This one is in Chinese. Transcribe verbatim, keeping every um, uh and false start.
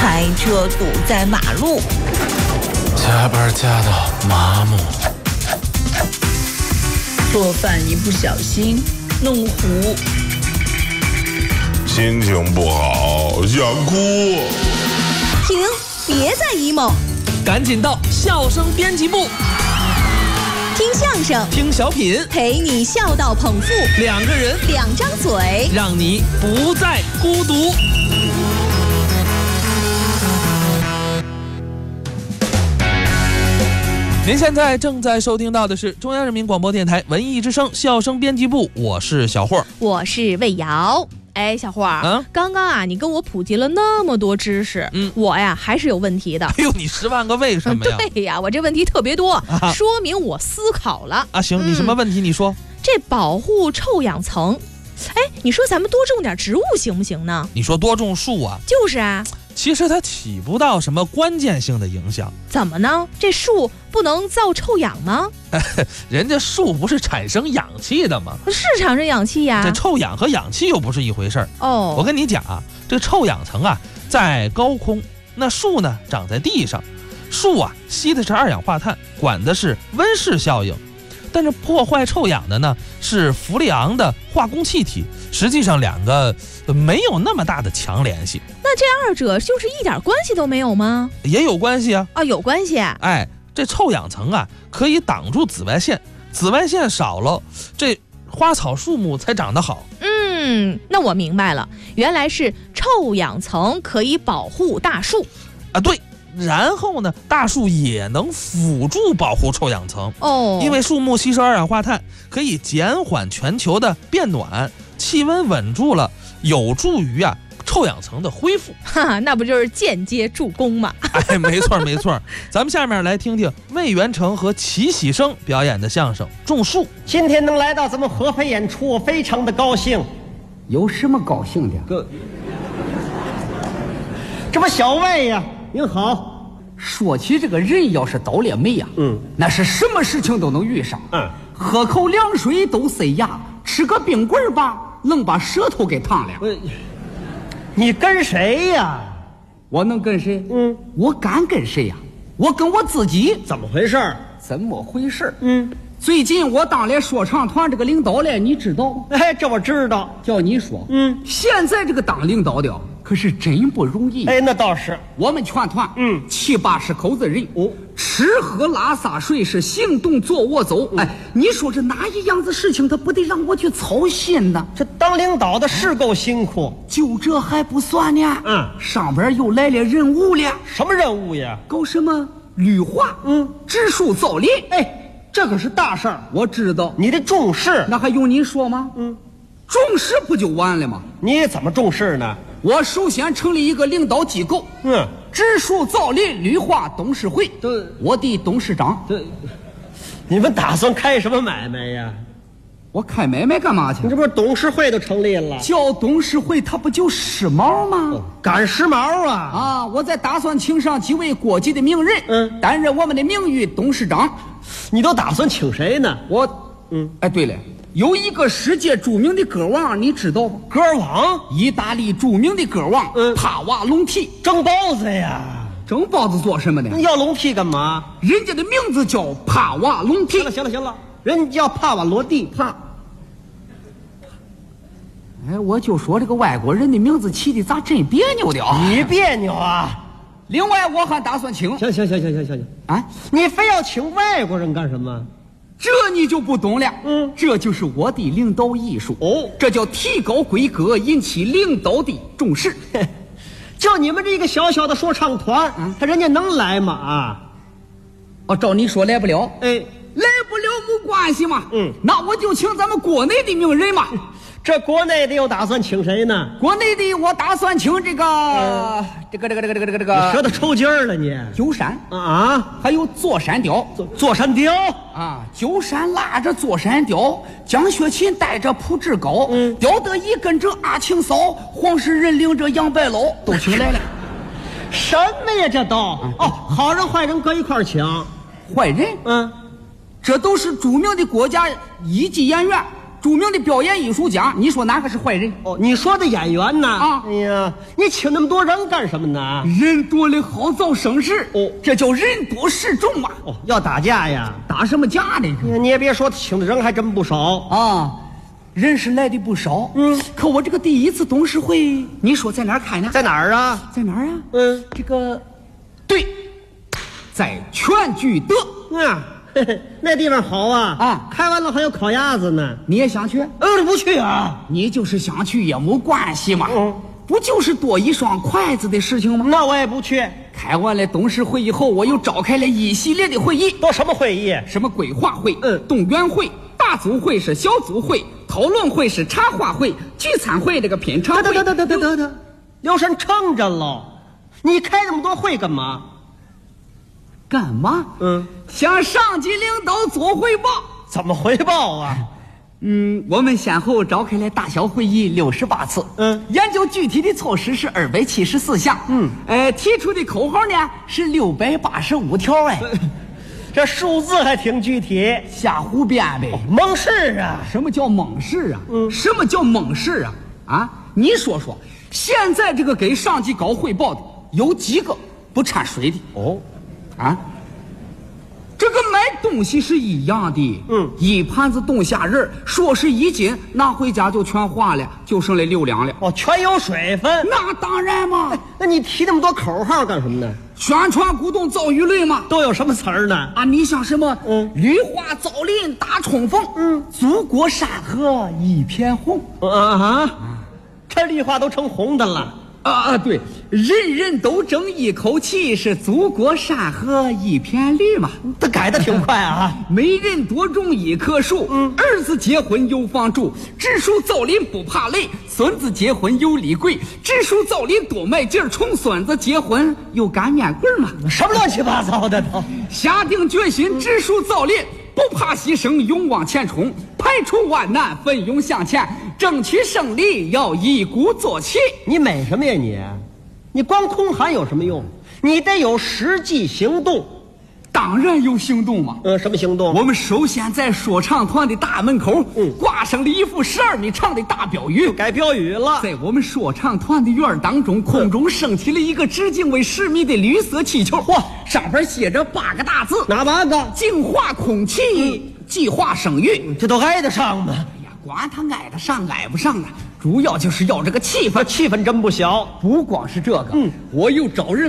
开车堵在马路， 加班加到麻木， 做饭一不小心弄糊， 心情不好想哭。 停，别再 emo， 赶紧到笑声编辑部， 听相声， 听小品， 陪你笑到捧腹， 两个人， 两张嘴， 让你不再孤独。您现在正在收听到的是中央人民广播电台文艺之声笑声编辑部，我是小霍， 我是魏瑶。哎，小霍儿， 啊， 刚刚啊，你跟我普及了那么多知识， 嗯， 我呀还是有问题的。 哎呦，你十万个为什么呀？ 对呀，我这问题特别多， 啊、 说明我思考了。 啊，行，你什么问题？你说。 嗯、这保护臭氧层，哎，你说咱们多种点植物行不行呢？ 你说多种树啊？ 就是啊。 其实它起不到什么关键性的影响。 怎么呢？这树不能造臭氧吗？ 人家树不是产生氧气的吗？ 是产生氧气呀。 这臭氧和氧气又不是一回事儿。 哦， 我跟你讲啊，这臭氧层啊在高空，那树呢长在地上，树啊吸的是二氧化碳，管的是温室效应。但是破坏臭氧的呢是氟利昂的化工气体，实际上两个没有那么大的强联系。 那这二者就是一点关系都没有吗？ 也有关系啊。 啊，有关系啊。 哎，这臭氧层啊可以挡住紫外线，紫外线少了，这花草树木才长得好。 嗯，那我明白了，原来是臭氧层可以保护大树啊。对。然后呢，大树也能辅助保护臭氧层哦， 因为树木吸收二氧化碳，可以减缓全球的变暖，气温稳住了，有助于啊臭氧层的恢复。 哈，那不就是间接助攻吗？ 哎，没错没错。咱们下面来听听魏元成和齐喜生表演的相声《种树》。 今天能来到咱们合肥演出，我非常的高兴。 有什么高兴的？ 哥，这不小魏呀。您好， 说起这个人要是倒了霉呀，嗯，那是什么事情都能遇上，嗯，喝口凉水都塞牙，吃个冰棍吧，能把舌头给烫了。 你跟谁呀？ 我能跟谁？ 嗯， 我敢跟谁呀？我跟我自己。 怎么回事？ 怎么回事？ 嗯， 最近我当了说唱团这个领导了，你知道吗？ 哎，这我知道。 叫你说， 嗯， 现在这个当领导的可是真不容易。 哎，那倒是。 我们全团， 嗯， 七八十口子人， 哦， 吃喝拉撒睡是行动坐卧走。嗯、哎，你说这哪一样子事情，他不得让我去操心呢？ 这当领导的是够辛苦。 就这还不算呢， 嗯， 上边又来了任务了。 什么任务呀？ 搞什么绿化？ 嗯， 植树造林。 哎，这可是大事儿。 我知道。 你得重视。 那还用你说吗？ 嗯。 重视不就完了吗？ 你怎么重视呢？ 我首先成立一个领导机构， 嗯， 植树造林绿化董事会。 对， 我的董事长。 对，你们打算开什么买卖呀？ 我开买卖干嘛去？ 你这不是董事会都成立了？ 叫董事会，它不就时髦吗？ 哦、赶时髦啊！ 啊，我在打算请上几位国际的名人， 嗯， 担任我们的名誉董事长。 你都打算请谁呢？ 我， 嗯， 哎，对了。有一个世界著名的歌王，你知道吗？ 歌王， 意大利著名的歌王， 嗯， 帕瓦隆蒂， 蒸包子呀。 蒸包子做什么呢？ 要笼屉干嘛？ 人家的名字叫帕瓦隆蒂。 行了行了行了，人家叫帕瓦罗蒂。 帕，哎，我就说这个外国人的名字起的咋真别扭的啊？ 你别扭啊！ 另外，我还打算请。 行行行行行行行啊！ 你非要请外国人干什么？ 这你就不懂了， 嗯， 这就是我的领导艺术哦， 这叫提高规格，引起领导的重视。 就你们这个小小的说唱团，嗯，他人家能来吗？啊， 哦，照你说来不了， 哎， 来不了没关系嘛， 嗯， 那我就请咱们国内的名人嘛。 这国内的又打算请谁呢？ 国内的我打算请这个、呃、这个这个这个这个这个这个舌头抽筋儿了你。 鸠山啊， 还有座山雕， 座座山雕啊，鸠山拉着座山雕，蒋学勤带着朴志高， 嗯， 刁德一跟着阿庆嫂，黄世仁领着杨白劳，都请来了。 什么呀这都？嗯、哦，好人坏人搁一块儿请。 坏人？ 嗯， 这都是著名的国家一级演员。 著名的表演艺术家，你说哪个是坏人？ 哦，你说的演员呢？ 啊， 哎呀，你请那么多人干什么呢？ 人多了好造声势， 哦， 这叫人多势众啊。 哦，要打架呀？ 打什么架呢？ 你也别说，请的人还真不少啊，人是来的不少。嗯，可我这个第一次董事会，你说在哪儿开呢？ 在哪儿啊？ 在哪儿啊？ 嗯， 这个，对，在全聚德。 嗯。嘿嘿，那地方好啊！ 啊， 开完了还有烤鸭子呢。 你也想去？ 呃，不去啊！ 你就是想去也没关系嘛。嗯，不就是多一双筷子的事情吗？ 那我也不去。 开完了董事会以后，我又召开了一系列的会议。 都什么会议？ 什么规划会、 嗯， 动员会、大组会是小组会、讨论会是茶话会、聚餐会这个品尝会。 得得得得得得得，刘神撑着喽！你开那么多会干嘛？ 干嘛？ 嗯， 向上级领导做汇报。 怎么汇报啊？ 嗯，我们先后召开了大小会议六十八次。 嗯， 研究具体的措施是二百七十四项。嗯，呃，提出的口号呢是六百八十五条。哎， 这数字还挺具体， 瞎胡编呗。 哦，猛士啊！ 什么叫猛士啊？ 嗯， 什么叫猛士啊？啊，你说说，现在这个给上级搞汇报的有几个不掺水的？ 哦。 啊，这个买东西是一样的， 嗯， 一盘子冻虾仁说是一斤，拿回家就全化了，就剩了六两了。 哦，全有水分。 那当然嘛。 哎，那你提那么多口号干什么呢？ 宣传鼓动造舆论嘛。 都有什么词儿呢？ 啊，你像什么？ 嗯， 绿化造林大冲锋，嗯，祖国山河一片红。 啊哈，这绿化都成红的了。 啊啊，对，人人都争一口气，是祖国山河一片绿嘛。 这改的挺快啊！ 每人多种一棵树，嗯，儿子结婚有房住，植树造林不怕累；孙子结婚有礼贵，植树造林多卖劲儿；重孙子结婚有擀面棍嘛。 什么乱七八糟的都！ 下定决心植树造林，不怕牺牲，勇往前冲，排除万难，奋勇向前，争取胜利要一鼓作气。 你美什么呀你？你光空喊有什么用？你得有实际行动。 当然有行动嘛。 呃，什么行动？ 我们首先在说唱团的大门口，嗯，挂上了一幅十二米长的大标语， 改标语了。 在我们说唱团的院当中，空中升起了一个直径为十米的绿色气球，嚯，上边写着八个大字， 哪八个？ 净化空气，嗯，计划生育。 这都挨得上吗？ 哎呀，管他挨得上挨不上啊，主要就是要这个气氛， 气氛真不小。 不光是这个，嗯，我又找人